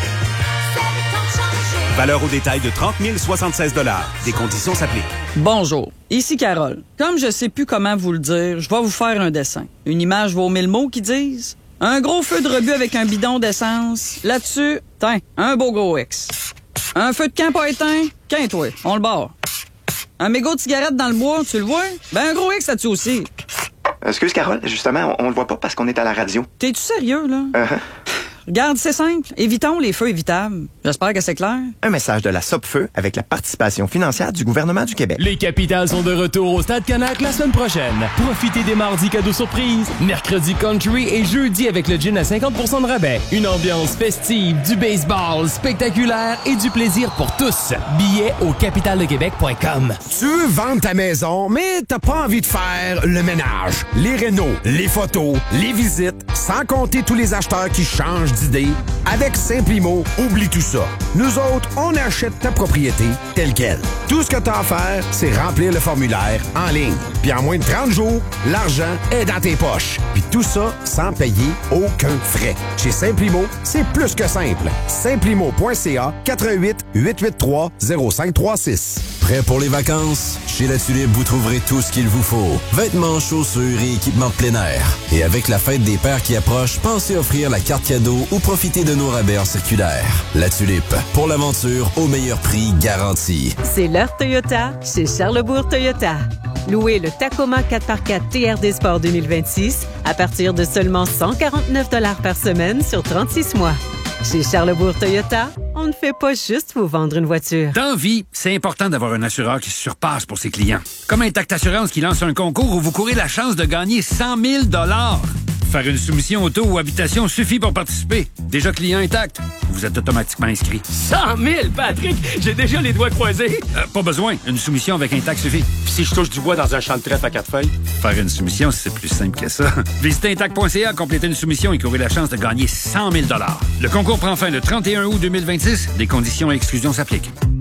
Valeur au détail de 30 076 $. Des conditions s'appliquent. Bonjour, ici Carole. Comme je sais plus comment vous le dire, je vais vous faire un dessin. Une image vaut 1000 mots qui disent. Un gros feu de rebut avec un bidon d'essence. Là-dessus, tiens, un beau gros X. Un feu de camp pas éteint, qu'un-toi, on le barre. Un mégot de cigarette dans le bois, tu le vois? Ben un gros X là-dessus aussi. Excuse Carole, justement, on le voit pas parce qu'on est à la radio. T'es-tu sérieux, là? Regarde, c'est simple. Évitons les feux évitables. J'espère que c'est clair. Un message de la Sopfeu avec la participation financière du gouvernement du Québec. Les Capitals sont de retour au Stade Canac la semaine prochaine. Profitez des mardis cadeaux surprises, mercredi country et jeudi avec le gin à 50% de rabais. Une ambiance festive, du baseball spectaculaire et du plaisir pour tous. Billets au capitaldequebec.com. Tu veux vendre ta maison, mais t'as pas envie de faire le ménage, les rénaux, les photos, les visites, sans compter tous les acheteurs qui changent d'idée. Avec Simplimo, oublie tout ça. Nous autres, on achète ta propriété telle quelle. Tout ce que t'as à faire, c'est remplir le formulaire en ligne. Puis en moins de 30 jours, l'argent est dans tes poches. Puis tout ça sans payer aucun frais. Chez Simplimo, c'est plus que simple. Simplimo.ca 88 883 0536. Prêt pour les vacances? Chez La Tulipe, vous trouverez tout ce qu'il vous faut. Vêtements, chaussures et équipements de plein air. Et avec la fête des pères qui approche, pensez offrir la carte cadeau ou profiter de nos rabais en circulaire. La Tulipe, pour l'aventure au meilleur prix garanti. C'est l'heure Toyota chez Charlebourg Toyota. Louez le Tacoma 4x4 TRD Sport 2026 à partir de seulement 149 $ par semaine sur 36 mois. Chez Charlebourg Toyota, on ne fait pas juste vous vendre une voiture. Dans vie, c'est important d'avoir un assureur qui se surpasse pour ses clients. Comme Intact Assurance qui lance un concours où vous courez la chance de gagner 100 000 $. Faire une soumission auto ou habitation suffit pour participer. Déjà client Intact, vous êtes automatiquement inscrit. 100 000, Patrick! J'ai déjà les doigts croisés. Pas besoin. Une soumission avec Intact suffit. si je touche du bois dans un champ de trèfle à 4 feuilles? Faire une soumission, c'est plus simple que ça. Visitez intact.ca, complétez une soumission et courez la chance de gagner 100 000 $. Le concours prend fin le 31 août 2026. Des conditions et exclusions s'appliquent.